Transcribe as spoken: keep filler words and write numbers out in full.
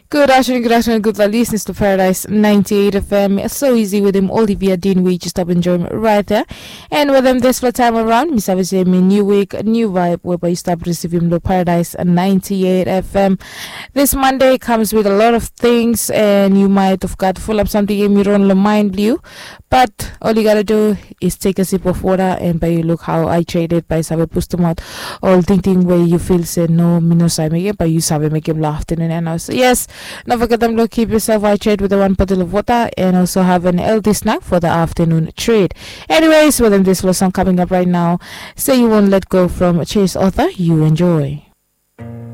Good afternoon, good afternoon, good listeners to Paradise ninety-eight F M. It's so easy with him, Olivia Dean. We just stop enjoying right there. And with them this time around, Miss Avise, me new week, new vibe, whereby you start receiving the Paradise ninety-eight F M. This Monday comes with a lot of things, and you might have got full of something in your own mind, you. But all you gotta do is take a sip of water, and by you look how I traded by Sabe Pustumat, all thinking where you feel say no, me no say me, but you Sabe make him laugh, and I say yes. Don't forget them to keep yourself hydrated with the one bottle of water and also have an healthy snack for the afternoon trade. Anyways, with them this little song coming up right now. Say you won't let go from Chase Author. You enjoy.